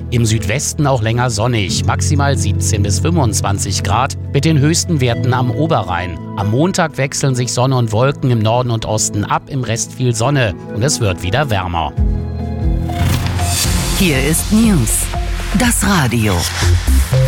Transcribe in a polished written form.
Im Südwesten auch länger sonnig, maximal 17 bis 25 Grad mit den höchsten Werten am Oberrhein. Am Montag wechseln sich Sonne und Wolken im Norden und Osten ab, im Rest viel Sonne und es wird wieder wärmer. Hier ist News, das Radio.